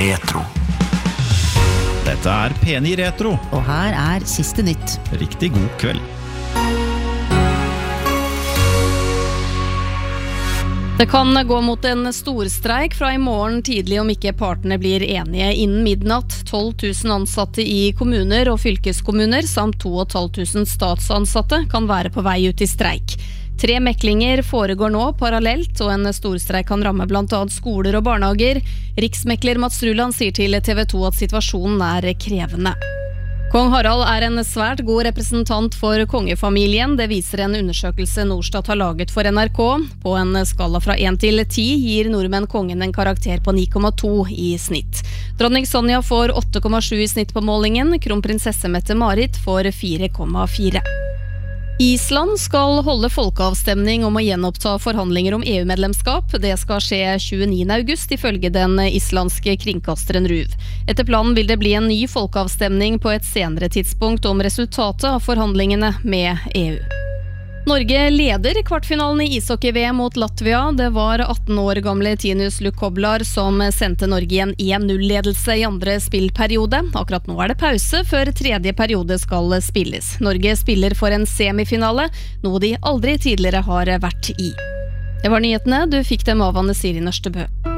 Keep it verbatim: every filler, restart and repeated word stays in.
Retro. Dette er P ni Retro. Og her er siste nytt. Riktig god kveld. Det kan gå mot en storstreik fra i morgen tidlig om ikke partene blir enige innen midnatt. tolv tusen ansatte i kommuner og fylkeskommuner samt to og et halvt tusen statsansatte kan være på vei ut i streik. Tre meklinger foregår nå parallelt, og en storstreik kan ramme blant annet skoler og barnehager. Riksmekler Mats Ruland sier til T V to at situasjonen er krevende. Kong Harald er en svært god representant for kongefamilien. Det viser en undersøkelse Norstat har laget for N R K. På en skala fra én til ti gir nordmenn kongen en karakter på ni komma to i snitt. Dronning Sonja får åtte komma sju i snitt på målingen. Kronprinsesse Mette-Marit får fire komma fire. Island skal holde folkeavstemning om å gjenoppta forhandlinger om E U-medlemskap. Det skal skje tjueniende august ifølge den islandske kringkasteren RÚV. Etter planen vil det bli en ny folkeavstemning på et senere tidspunkt om resultatet av forhandlingene med E U. Norge leder kvartfinalen i ishockey-V M mot Latvia. Det var atten år gamle Tinus Lukoblar som sendte Norge i en en null-ledelse i andre spillperiode. Akkurat nå er det pause før tredje periode skal spilles. Norge spiller for en semifinale, noe de aldri tidligere har vært i. Det var nyhetene. Du fikk dem av Anne Siri Nørstebø.